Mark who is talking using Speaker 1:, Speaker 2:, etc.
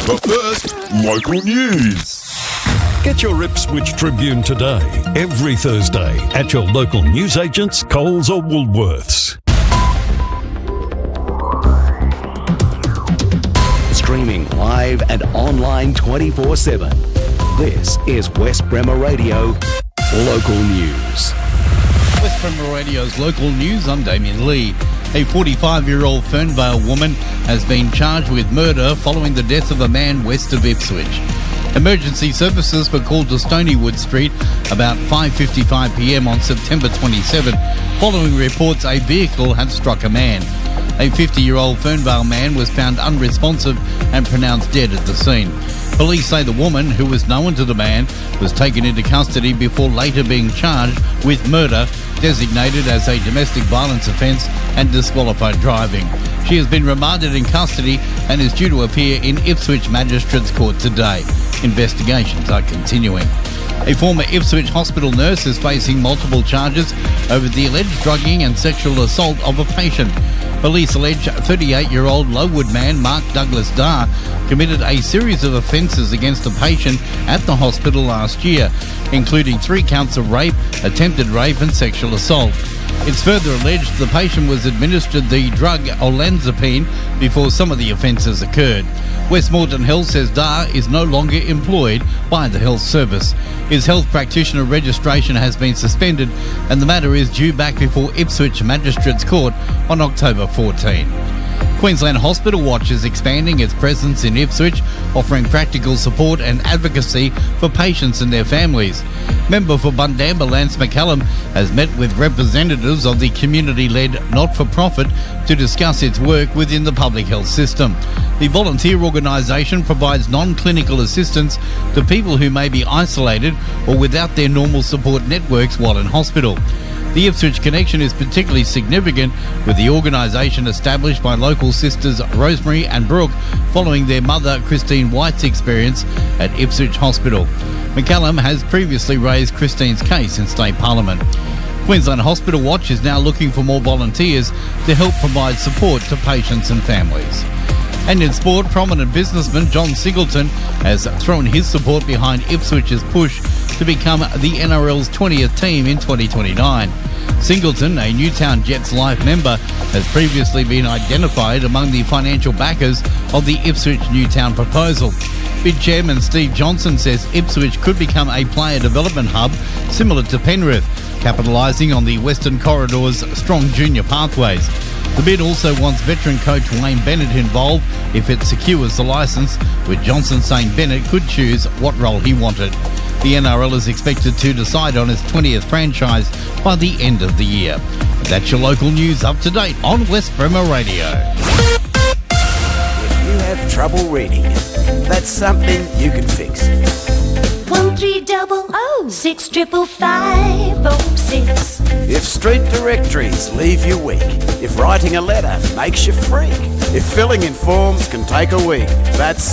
Speaker 1: But first, local news.
Speaker 2: Get your Ipswich Tribune today, every Thursday, at your local newsagents, Coles or Woolworths.
Speaker 3: Streaming live and online 24/7. This is West Bremer Radio Local News.
Speaker 4: West Bremer Radio's Local News, I'm Damien Lee. A 45-year-old Fernvale woman has been charged with murder following the death of a man west of Ipswich. Emergency services were called to Stonywood Street about 5:55 p.m. on September 27, following reports a vehicle had struck a man. A 50-year-old Fernvale man was found unresponsive and pronounced dead at the scene. Police say the woman, who was known to the man, was taken into custody before later being charged with murder, designated as a domestic violence offence and disqualified driving. She has been remanded in custody and is due to appear in Ipswich Magistrates Court today. Investigations are continuing. A former Ipswich hospital nurse is facing multiple charges over the alleged drugging and sexual assault of a patient. Police allege 38-year-old Lowood man Mark Douglas Dar committed a series of offences against a patient at the hospital last year, including 3 counts of rape, attempted rape and sexual assault. It's further alleged the patient was administered the drug olanzapine before some of the offences occurred. Westmoreton Health says Dar is no longer employed by the health service. His health practitioner registration has been suspended and the matter is due back before Ipswich Magistrates Court on October 14. Queensland Hospital Watch is expanding its presence in Ipswich, offering practical support and advocacy for patients and their families. Member for Bundamba Lance McCallum has met with representatives of the community-led not-for-profit to discuss its work within the public health system. The volunteer organisation provides non-clinical assistance to people who may be isolated or without their normal support networks while in hospital. The Ipswich connection is particularly significant with the organisation established by local sisters Rosemary and Brooke following their mother Christine White's experience at Ipswich Hospital. McCallum has previously raised Christine's case in State Parliament. Queensland Hospital Watch is now looking for more volunteers to help provide support to patients and families. And in sport, prominent businessman John Singleton has thrown his support behind Ipswich's push to become the NRL's 20th team in 2029. Singleton, a Newtown Jets Life member, has previously been identified among the financial backers of the Ipswich Newtown proposal. Bid Chairman Steve Johnson says Ipswich could become a player development hub similar to Penrith, capitalising on the Western Corridor's strong junior pathways. The bid also wants veteran coach Wayne Bennett involved if it secures the licence, with Johnson saying Bennett could choose what role he wanted. The NRL is expected to decide on its 20th franchise by the end of the year. That's your local news up to date on West Bremer Radio.
Speaker 5: If you have trouble reading, that's something you can fix.
Speaker 6: 1300 65506.
Speaker 5: If street directories leave you weak, if writing a letter makes you freak, if filling in forms can take a week, that's